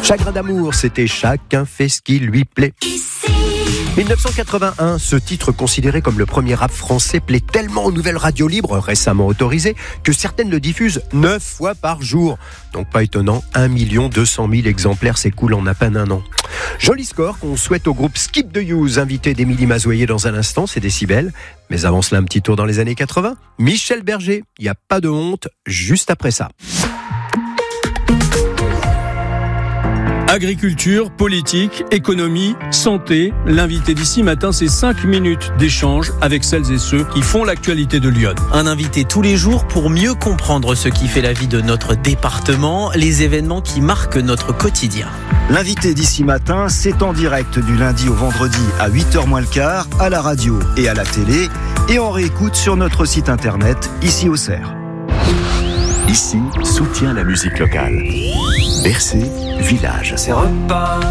Chagrin d'amour, c'était chacun fait ce qui lui plaît. 1981, ce titre considéré comme le premier rap français plaît tellement aux nouvelles radios libres récemment autorisées que certaines le diffusent 9 fois par jour. Donc pas étonnant, 1 200 000 exemplaires s'écoulent en à peine un an. Joli score qu'on souhaite au groupe Skip the Use, invité d'Émilie Mazoyer dans un instant, c'est Décibel. Mais avant cela, un petit tour dans les années 80. Michel Berger, il n'y a pas de honte, juste après ça. Agriculture, politique, économie, santé. L'invité d'ici matin, c'est 5 minutes d'échange avec celles et ceux qui font l'actualité de Lyon. Un invité tous les jours pour mieux comprendre ce qui fait la vie de notre département, les événements qui marquent notre quotidien. L'invité d'ici matin, c'est en direct du lundi au vendredi à 8h moins le quart, à la radio et à la télé, et on réécoute sur notre site internet, ici au Cerf. Ici, soutient la musique locale. Bercé, village. C'est repas.